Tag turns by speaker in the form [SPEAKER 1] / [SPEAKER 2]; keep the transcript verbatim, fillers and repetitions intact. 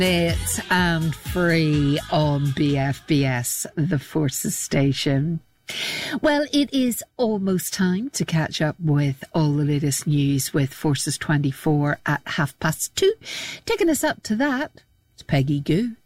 [SPEAKER 1] It's and free on B F B S, the Forces station. Well, it is almost time to catch up with all the latest news with Forces twenty-four at half past two. Taking us up to that, it's Peggy Gou.